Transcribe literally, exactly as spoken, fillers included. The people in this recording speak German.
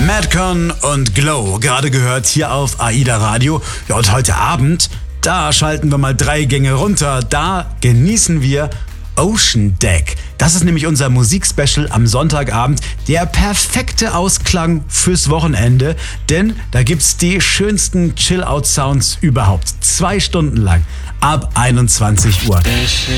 Madcon und Glow, gerade gehört hier auf AIDA Radio. Ja, und heute Abend, da schalten wir mal drei Gänge runter. Da genießen wir Ocean Deck. Das ist nämlich unser Musikspecial am Sonntagabend. Der perfekte Ausklang fürs Wochenende, denn da gibt's die schönsten Chill-Out-Sounds überhaupt. Zwei Stunden lang ab einundzwanzig Uhr.